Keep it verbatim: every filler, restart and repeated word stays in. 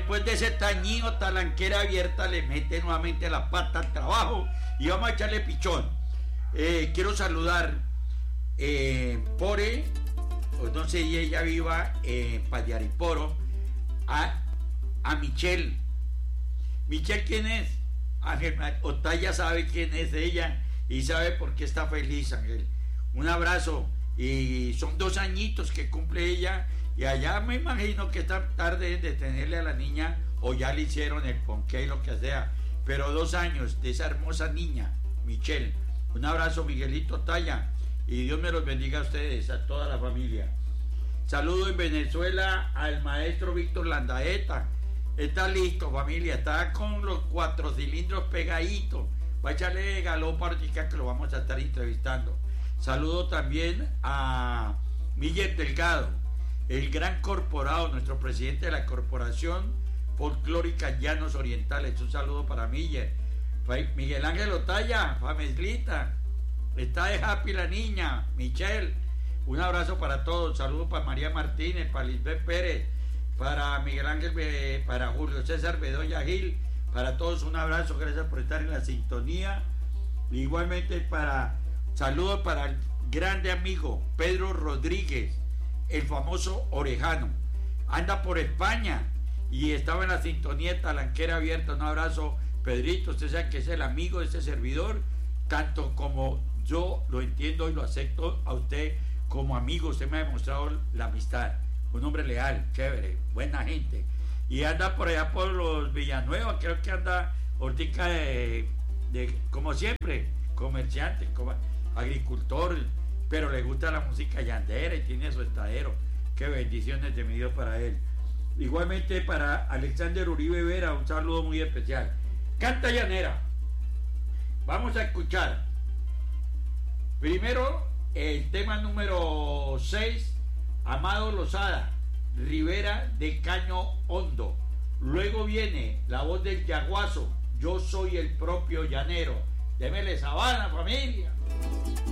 después de ese tañido, talanquera abierta, le mete nuevamente la pata al trabajo y vamos a echarle pichón. Eh, quiero saludar eh, Pore, no sé si ella viva en eh, Payariporo, a, a Michelle. Michelle, ¿quién es? Ángel Otaya sabe quién es ella y sabe por qué está feliz, Ángel. Un abrazo. Y son dos añitos que cumple ella, y allá me imagino que está tarde de tenerle a la niña, o ya le hicieron el ponqué y lo que sea, pero dos años de esa hermosa niña, Michelle. Un abrazo, Miguelito Talla, y Dios me los bendiga a ustedes, a toda la familia. Saludo en Venezuela al maestro Víctor Landaeta. Está listo, familia, está con los cuatro cilindros pegaditos. Va a echarle galón para que lo vamos a estar entrevistando. Saludo también a Miguel Delgado, el gran corporado, nuestro presidente de la Corporación Folclórica Llanos Orientales. Un saludo para Miguel. Miguel Ángel Otaya, Fameslita, está de happy la niña, Michelle. Un abrazo para todos. Saludo para María Martínez, para Lisbeth Pérez, para Miguel Ángel, para Julio César Bedoya Gil, para todos un abrazo, gracias por estar en la sintonía. Igualmente para saludos para el grande amigo Pedro Rodríguez, el famoso Orejano. Anda por España y estaba en la sintonía de Talanquera Abierta. Un abrazo, Pedrito. Usted sabe que es el amigo de este servidor, tanto como yo lo entiendo y lo acepto a usted como amigo. Usted me ha demostrado la amistad. Un hombre leal, chévere, buena gente. Y anda por allá por los Villanueva, creo que anda hortica de, de como siempre, comerciante, como agricultor, pero le gusta la música llandera y tiene su estadero. Qué bendiciones de mi Dios para él. Igualmente para Alexander Uribe Vera, un saludo muy especial. Canta llanera. Vamos a escuchar primero el tema número seis, Amado Lozada, Rivera de Caño Hondo. Luego viene la voz del Yaguazo, Yo soy el propio llanero. Démele sabana, familia.